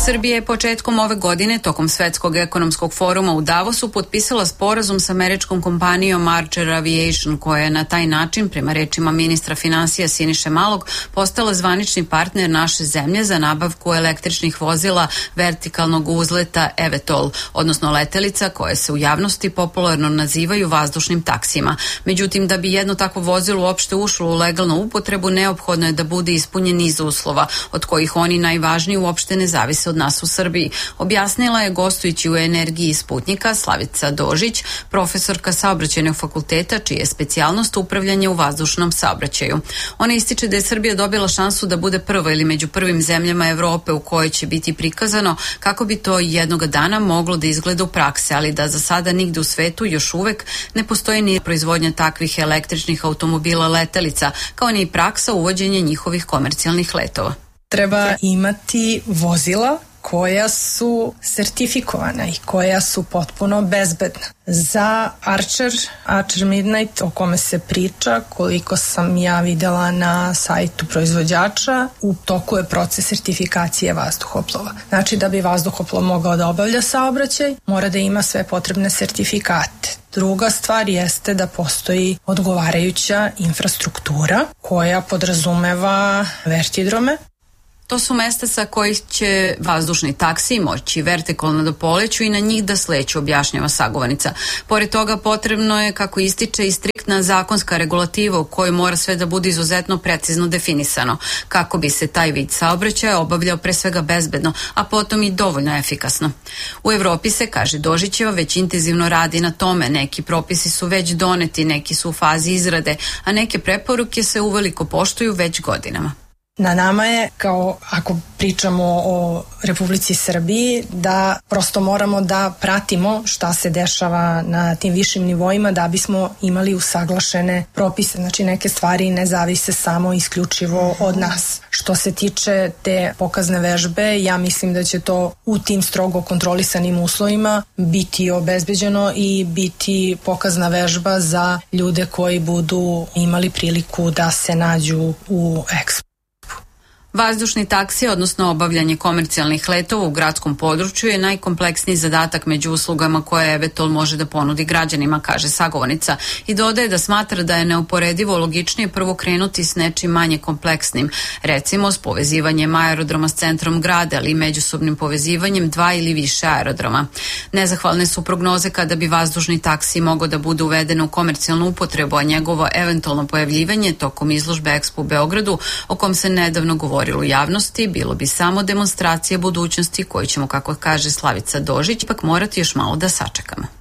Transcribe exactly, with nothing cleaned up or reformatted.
Srbija je početkom ove godine tokom Svetskog ekonomskog foruma u Davosu potpisala sporazum sa američkom kompanijom Archer Aviation, koja je na taj način, prema rečima ministra finansija Siniše Malog, postala zvanični partner naše zemlje za nabavku električnih vozila vertikalnog uzleta eVTOL, odnosno letelica koje se u javnosti popularno nazivaju vazdušnim taksima. Međutim, da bi jedno takvo vozilo uopšte ušlo u legalnu upotrebu, neophodno je da bude ispunjen niz uslova, od kojih oni najvažniji uopšte ne zavise od nas u Srbiji. Objasnila je gostujući u Energiji Sputnjika Slavica Dožić, profesorka saobraćajnog fakulteta, čija je specijalnost upravljanje u vazdušnom saobraćaju. Ona ističe da je Srbija dobila šansu da bude prva ili među prvim zemljama Evrope u kojoj će biti prikazano kako bi to jednoga dana moglo da izgleda u praksi, ali da za sada nigde u svetu još uvek ne postoji ni proizvodnja takvih električnih automobila letelica, kao ni praksa uvođenja njihovih komercijalnih letova. Treba imati vozila koja su sertifikovana i koja su potpuno bezbedna. Za Archer, Archer Midnight, o kome se priča, koliko sam ja videla na sajtu proizvođača, u toku je proces sertifikacije vazduhoplova. Znači, da bi vazduhoplov mogao da obavlja saobraćaj, mora da ima sve potrebne sertifikate. Druga stvar jeste da postoji odgovarajuća infrastruktura koja podrazumeva vertidrome. To su mesta sa kojih će vazdušni taksi moći vertikalno da poleću i na njih da sleću, objašnjava sagovornica. Pored toga potrebno je, kako ističe, i striktna zakonska regulativa u kojoj mora sve da bude izuzetno precizno definisano, kako bi se taj vid saobraćaja obavljao pre svega bezbedno, a potom i dovoljno efikasno. U Evropi se, kaže Dožićeva, već intenzivno radi na tome. Neki propisi su već doneti, neki su u fazi izrade, a neke preporuke se uveliko poštuju već godinama. Na nama je, kao ako pričamo o Republici Srbiji, da prosto moramo da pratimo šta se dešava na tim višim nivoima da bismo imali usaglašene propise. Znači, neke stvari ne zavise samo isključivo od nas. Što se tiče te pokazne vežbe, ja mislim da će to u tim strogo kontrolisanim uslovima biti obezbeđeno i biti pokazna vežba za ljude koji budu imali priliku da se nađu u Expo. Vazdušni taksi, odnosno obavljanje komercijalnih letova u gradskom području, je najkompleksniji zadatak među uslugama koje eVTOL može da ponudi građanima, kaže sagovornica, i dodaje da smatra da je neuporedivo logičnije prvo krenuti s nečim manje kompleksnim, recimo s povezivanjem aerodroma s centrom grada ili međusobnim povezivanjem dva ili više aerodroma. Nezahvalne su prognoze kada bi vazdušni taksi mogao da bude uveden u komercijalnu upotrebu, a njegovo eventualno pojavljivanje tokom izložbe Expo u Beogradu, o kom se nedavno govori u javnosti, bilo bi samo demonstracija budućnosti koju ćemo, kako kaže Slavica Dožić, ipak morati još malo da sačekamo.